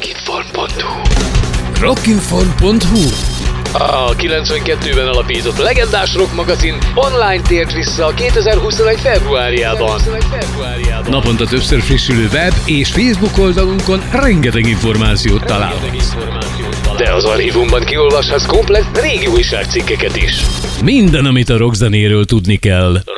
Rockinform.hu. Rockinform.hu. A 92-ben alapított legendás rock magazin online tért vissza a 2021 februárjában. Naponta többször frissülő web és Facebook oldalunkon rengeteg információt találhatsz. De az archívumban kiolvashatsz komplett régi újságcikkeket is. Minden, amit a rockzenéről tudni kell.